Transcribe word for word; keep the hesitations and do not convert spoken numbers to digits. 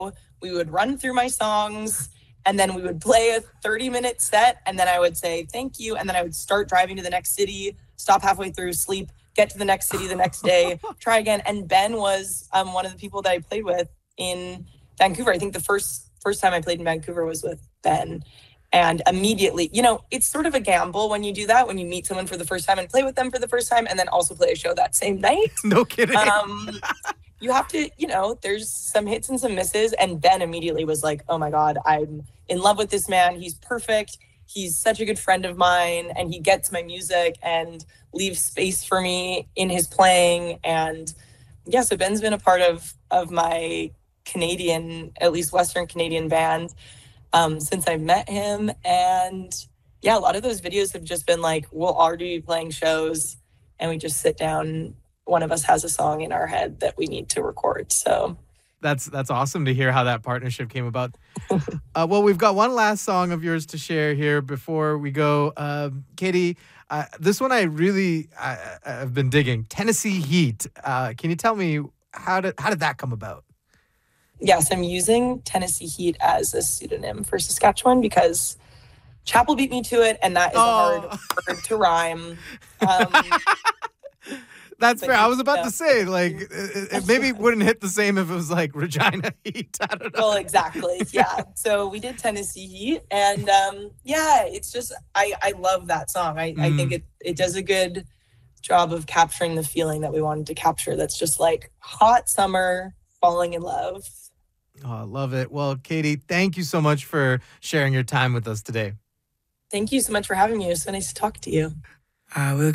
we would run through my songs, and then we would play a thirty minute set, and then I would say thank you, and then I would start driving to the next city, stop halfway through, sleep, get to the next city the next day, try again. And Ben was um, one of the people that I played with in Vancouver. I think the first first time I played in Vancouver was with Ben. And immediately, you know, it's sort of a gamble when you do that, when you meet someone for the first time and play with them for the first time and then also play a show that same night. No kidding. Um, you have to, you know, there's some hits and some misses. And Ben immediately was like, oh my God, I'm in love with this man. He's perfect. He's such a good friend of mine, and he gets my music and leaves space for me in his playing. And yeah, so Ben's been a part of, of my Canadian, at least Western Canadian band um, since I met him. And yeah, a lot of those videos have just been like, we'll already be playing shows and we just sit down. One of us has a song in our head that we need to record. So That's that's awesome to hear how that partnership came about. uh, well, we've got one last song of yours to share here before we go. Uh, Katie, uh, this one I really I, I've been digging. Tennessee Heat. Uh, can you tell me how did how did that come about? Yes, I'm using Tennessee Heat as a pseudonym for Saskatchewan because Chapel beat me to it, and that is Oh. a hard word to rhyme. Um, That's But fair. I you was about know. to say, like, it, it maybe it wouldn't hit the same if it was like Regina Heat. I don't know. well, exactly. Yeah. So we did Tennessee Heat, and um, yeah, it's just I I love that song. I I think Mm. it it does a good job of capturing the feeling that we wanted to capture. That's just like hot summer, falling in love. Oh, I love it. Well, Katie, thank you so much for sharing your time with us today. Thank you so much for having me. It was so nice to talk to you. I will